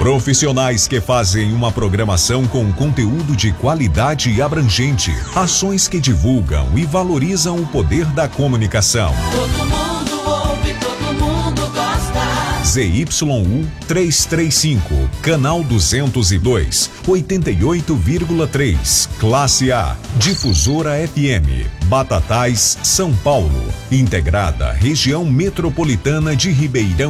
Profissionais que fazem uma programação com conteúdo de qualidade e abrangente. Ações que divulgam e valorizam o poder da comunicação. Todo mundo ouve, todo mundo gosta. ZYU 335, canal 202, 88,3, classe A, Difusora FM, Batatais, São Paulo, integrada região metropolitana de Ribeirão